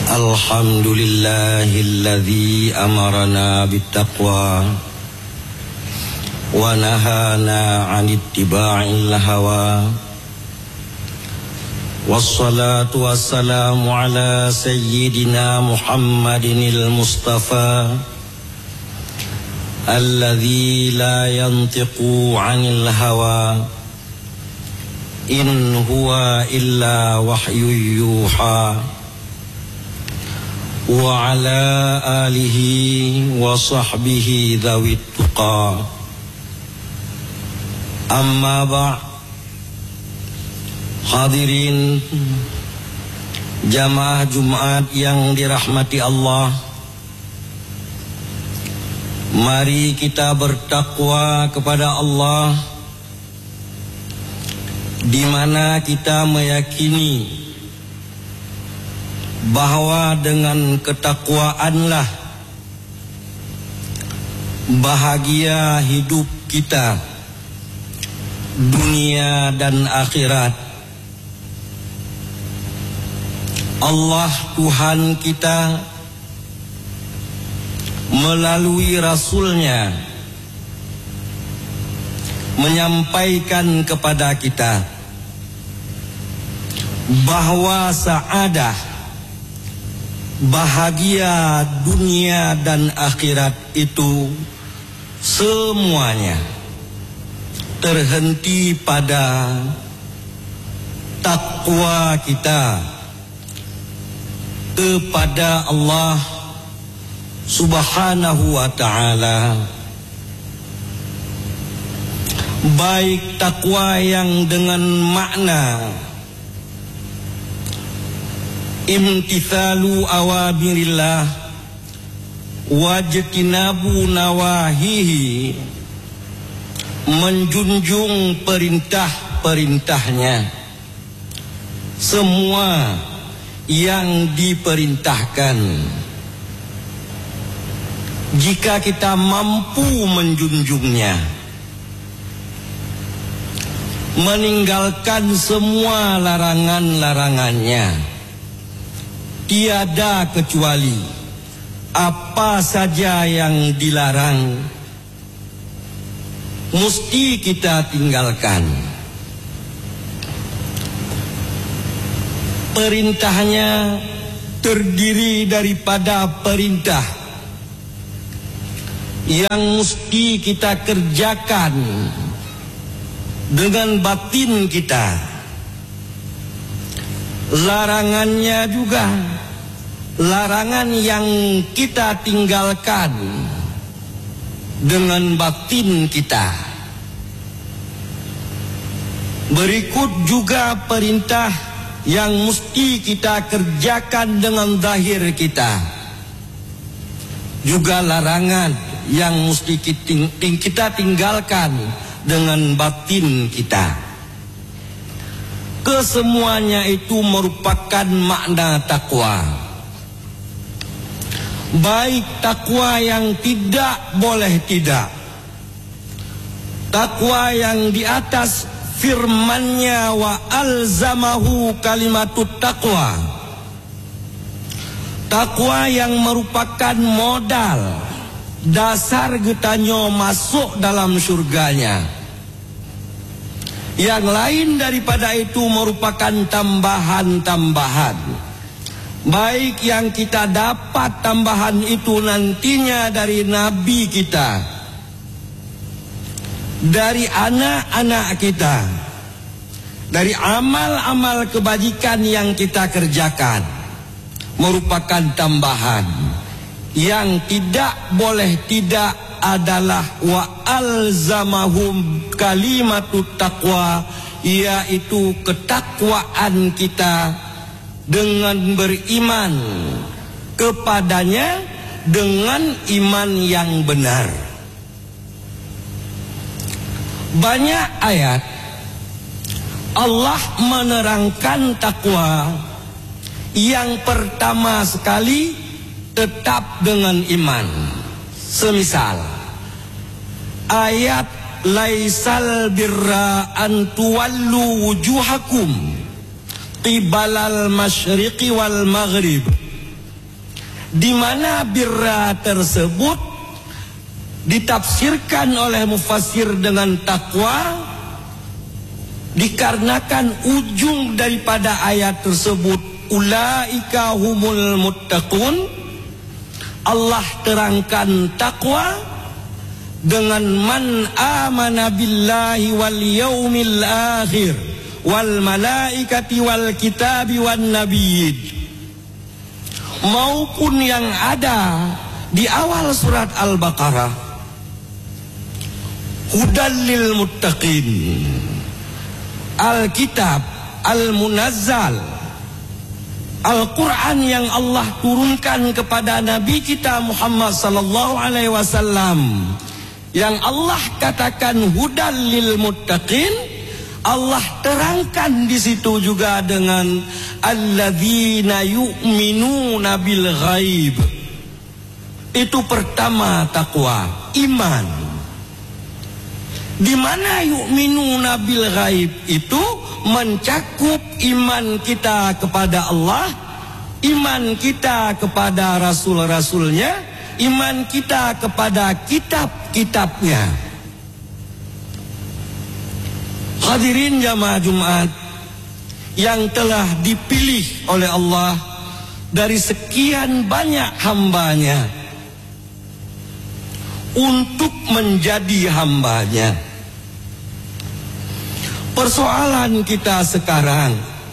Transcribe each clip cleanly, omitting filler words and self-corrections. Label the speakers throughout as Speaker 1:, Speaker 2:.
Speaker 1: Alhamdulillahilladzi amarana bittaqwa wa nahana 'anit tiba'il hawa. Wassalatu wassalamu ala sayyidina Muhammadinil Mustafa alladzi la yantiqu 'anil hawa in huwa illa wahyu yuha. Wa ala alihi wa sahbihi dhawit tuqa. Amma ba' hadirin jamaah Jumat yang dirahmati Allah, mari kita bertakwa kepada Allah, di mana kita meyakini bahwa dengan ketakwaanlah bahagia hidup kita dunia dan akhirat. Allah Tuhan kita melalui Rasulnya menyampaikan kepada kita bahwa sa'adah, bahagia dunia dan akhirat itu semuanya terhenti pada takwa kita kepada Allah Subhanahu wa ta'ala. Baik takwa yang dengan makna imtithalu awamirillah wajtinabu nawahihi, menjunjung perintah-perintahnya, semua yang diperintahkan. Jika kita mampu menjunjungnya, meninggalkan semua larangan-larangannya, tiada kecuali apa saja yang dilarang mesti kita tinggalkan. Perintahnya terdiri daripada perintah yang mesti kita kerjakan dengan batin kita. Larangannya juga larangan yang kita tinggalkan dengan batin kita. Berikut juga perintah yang mesti kita kerjakan dengan zahir kita, juga larangan yang mesti kita tinggalkan dengan batin kita. Kesemuanya itu merupakan makna takwa. Baik takwa yang tidak boleh tidak, takwa yang di atas firman-Nya wa alzamahu kalimatut taqwa, takwa yang merupakan modal dasar getanyo masuk dalam surganya. Yang lain daripada itu merupakan tambahan-tambahan. Baik yang kita dapat tambahan itu nantinya dari Nabi kita, dari anak-anak kita, dari amal-amal kebajikan yang kita kerjakan, merupakan tambahan. Yang tidak boleh tidak adalah wa alzamahum kalimatut taqwa, yaitu ketakwaan kita dengan beriman kepadanya dengan iman yang benar. Banyak ayat Allah menerangkan takwa. Yang pertama sekali tetap dengan iman. Semisal ayat laisal birra an tuwallu wujuhakum qibalal masyriqi wal maghrib di mana birra tersebut ditafsirkan oleh mufassir dengan takwa, dikarenakan ujung daripada ayat tersebut ulaika humul muttaqun. Allah terangkan takwa dengan man amana billahi wal yaumil akhir wal malaikati wal kitabi wan nabiyyin, maupun yang ada di awal surat Al-Baqarah, hudal lil muttaqin, Alkitab Al-Munazzal, Al-Quran yang Allah turunkan kepada Nabi kita Muhammad sallallahu alaihi wasallam, yang Allah katakan hudal lil muttaqin, Allah terangkan di situ juga dengan alladzina yu'minuna bil ghaib. Itu pertama takwa, iman. Di mana yu'minuna bil ghaib itu mencakup iman kita kepada Allah, iman kita kepada rasul-rasulnya, iman kita kepada kitab-kitabnya. Hadirin jamaah Jumat yang telah dipilih oleh Allah dari sekian banyak hambanya untuk menjadi hambanya. Persoalan kita sekarang,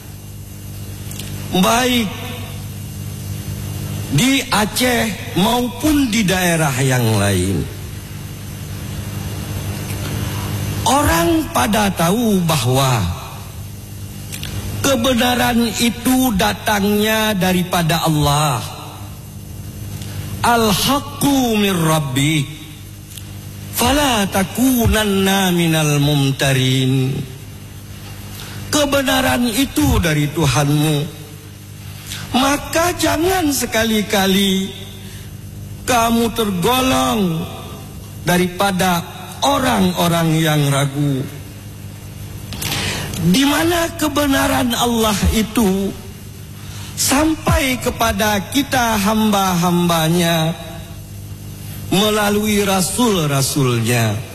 Speaker 1: baik di Aceh maupun di daerah yang lain, orang pada tahu bahwa kebenaran itu datangnya daripada Allah. Al-haqqu mir rabbik fala takunanna minal mumtarin. Kebenaran itu dari Tuhanmu, maka jangan sekali-kali kamu tergolong daripada orang-orang yang ragu. Di mana kebenaran Allah itu sampai kepada kita hamba-hambanya melalui rasul-rasulnya.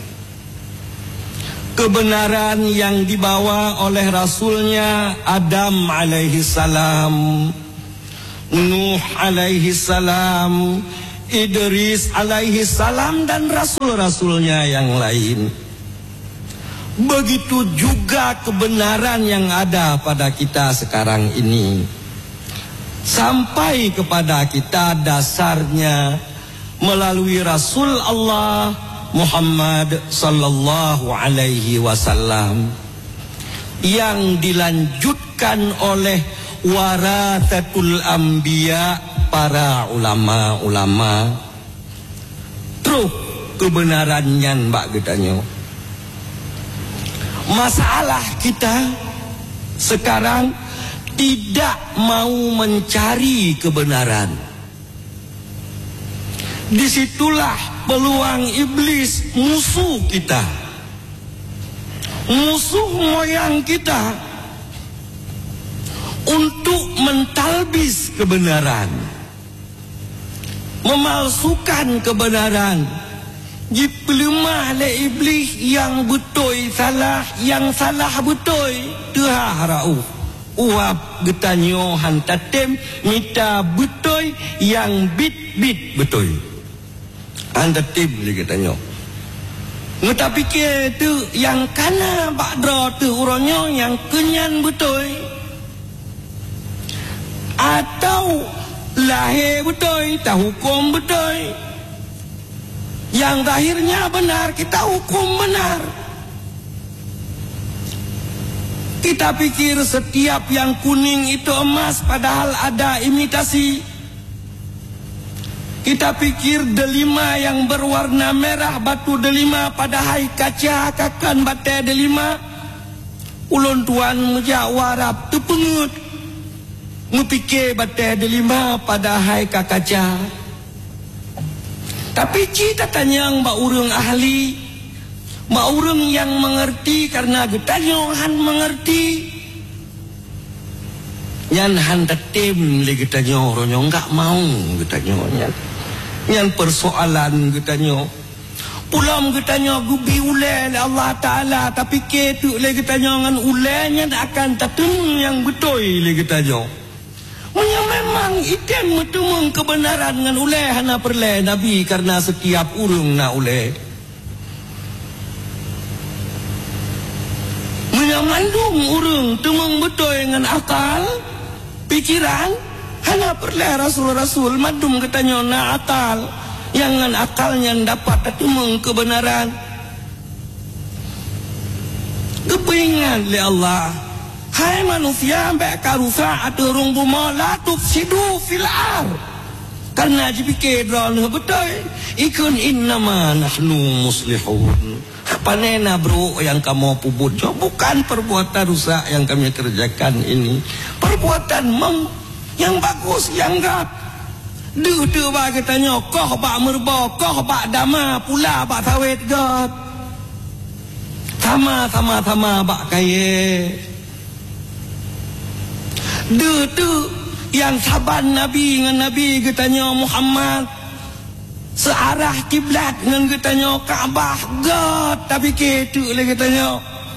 Speaker 1: Kebenaran yang dibawa oleh rasulnya Adam alaihi salam, Nuh alaihi salam, Idris alaihi salam, dan rasul-rasulnya yang lain. Begitu juga kebenaran yang ada pada kita sekarang ini, sampai kepada kita dasarnya melalui Rasul Allah Muhammad sallallahu alaihi wasallam, yang dilanjutkan oleh warathatul anbiya, para ulama-ulama. Terus kebenarannya mbak getanya. Masalah kita sekarang tidak mau mencari kebenaran. Disitulah peluang iblis, musuh kita, musuh moyang kita, untuk mentalbis kebenaran, memalsukan kebenaran. Dipelemah oleh iblis, yang betul salah, yang salah betul. Tuhan harau uap getanyo hantatem mita betul, yang bit betul. Anda tim dia katanya. Ngeta fikir tu yang kana bakdra tu uronyo yang kenyan betul. Atau lahir betul, tak hukum betul. Yang zahirnya benar, kita hukum benar. Kita pikir setiap yang kuning itu emas, padahal ada imitasi. Kita pikir delima yang berwarna merah batu delima, padahal kaca kakan batai delima. Ulun tuan mejak warap tu pengut, ngepikir batai delima padahal kaca. Tapi cita tanya mbak urang ahli, mbak urang yang mengerti, karena getanyohan mengerti. Nyan handa tim le kita nyo ronyo enggak mau kita nyo nyan persoalan kita nyo pulam kita nyo gubi ule Allah Taala tapi ketu le kita nyo ngan ulenya akan tatun yang betul le kita nyo. Memang item metumung kebenaran ngan ule hana perle Nabi karena setiap urung na ule. Menyamandung urung tumung betul dengan akal, pikiran, hana perle rasul-rasul mandum katanya na akal, yang ngan akalnya dapat tumung kebenaran. Kepingan le Allah, hai manusia mbak karusa aturung buma la tufsidu fil ard. Karena dipikir drone betul, ikun innama nahnu muslihun. Panena bro yang kamu pubut bukan perbuatan rusak yang kami kerjakan ini, perbuatan yang bagus yang enggak de ba katanya koh ba merba koh ba dama pula ba sawit gat sama ba kaye de yang saban Nabi dengan Nabi katanya Muhammad searah kiblat dengan katanya Kaabah gat tapi ketu le katanya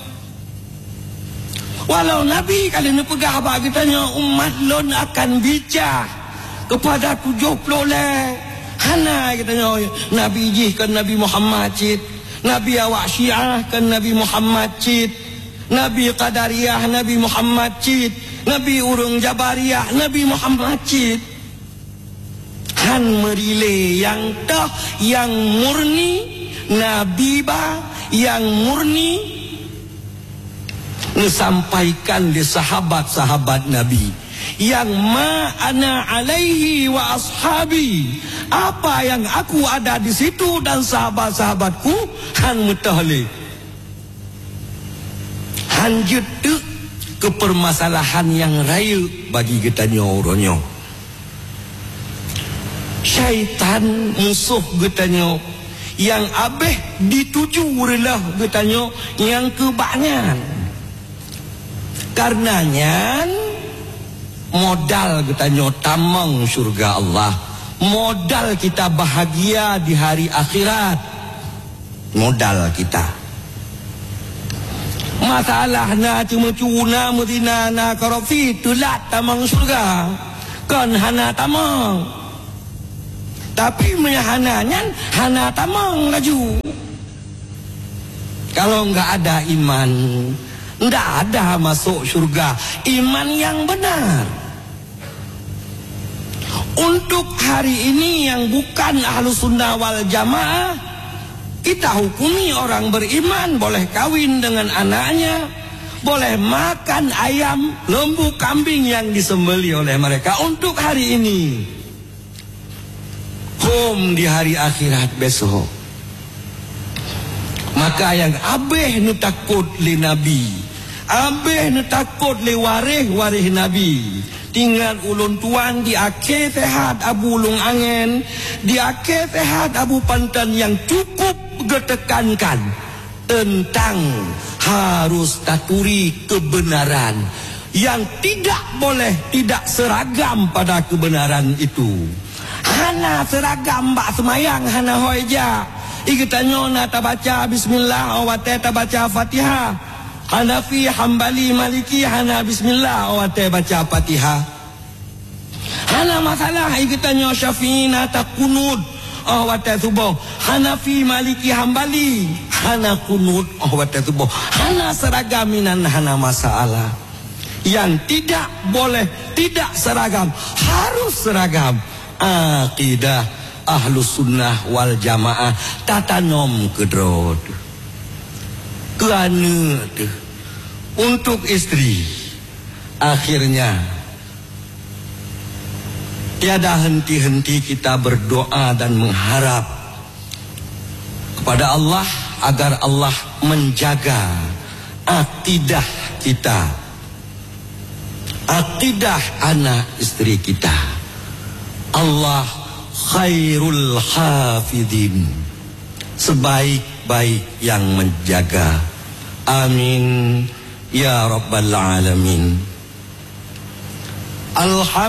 Speaker 1: walau Nabi kali ni pegah ba katanya umat lon akan bijak kepada 70 le hana katanya Nabi jih kan Nabi Muhammad cit Nabi awak Syiah kan Nabi Muhammad cit Nabi Qadariyah Nabi Muhammad cit Nabi urung Jabariyah Nabi Muhammad cit han merile yang tah yang murni Nabi ba yang murni disampaikan di sahabat-sahabat Nabi yang ma ana alaihi wa ashabi apa yang aku ada di situ dan sahabat-sahabatku han mutahli han jutu ke permasalahan yang raya bagi kita nyoronyo syaitan musuh getanyo yang abeh dituju relah getanyo yang kebanyan karenanya modal getanyo tamang surga Allah modal kita bahagia di hari akhirat modal kita masalahna cuma cuna mudina na karofi tulat tamang surga kan hana tamang tapi menyahananya hana tamang laju. Kalau enggak ada iman, enggak ada masuk surga. Iman yang benar. Untuk hari ini yang bukan Ahlus Sunnah wal Jamaah, kita hukumi orang beriman boleh kawin dengan anaknya, boleh makan ayam, lembu, kambing yang disembeli oleh mereka untuk hari ini. Di hari akhirat besok maka yang abeh nu takut li Nabi abeh nu takut li warih Nabi tinggal ulun tuan di akhir sehat Abu Lung Angen di akhir sehat Abu Pantan yang cukup getekankan tentang harus taturi kebenaran yang tidak boleh tidak seragam pada kebenaran itu. Hana seragam bak semayang hana hoja. Ikatanyo na tabaca bismillah awate tabaca Fatihah. Hanafi Hambali Maliki hana bismillah awate baca Fatihah. Hana masalah ikatanyo Syafi'ina takunud awate subuh. Hanafi Maliki Hambali hana kunud awate subuh. Hana seragaminan hana masalah. Yang tidak boleh tidak seragam harus seragam. Aqidah Ahlus Sunnah wal Jamaah tatanom kedrod kerana untuk istri akhirnya tiada henti-henti kita berdoa dan mengharap kepada Allah agar Allah menjaga aqidah kita aqidah anak istri kita. Allah khairul hafidin sebaik-baik yang menjaga amin ya rabbal alamin. Alhamdulillah.